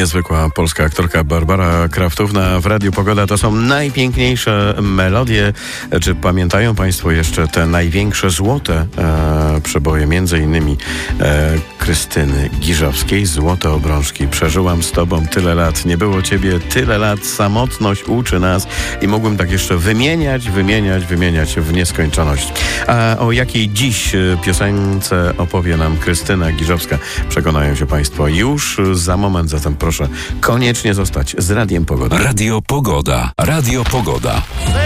Niezwykła polska aktorka Barbara Kraftówna w Radiu Pogoda. To są najpiękniejsze melodie. Czy pamiętają Państwo jeszcze te największe złote przeboje, między innymi Krystyny Giżowskiej, Złote obrączki. Przeżyłam z Tobą tyle lat, nie było Ciebie tyle lat, samotność uczy nas. I mógłbym tak jeszcze wymieniać w nieskończoność. A o jakiej dziś piosence opowie nam Krystyna Giżowska, przekonają się Państwo już za moment, zatem proszę koniecznie zostać z Radiem Pogoda. Radio Pogoda. Radio Pogoda.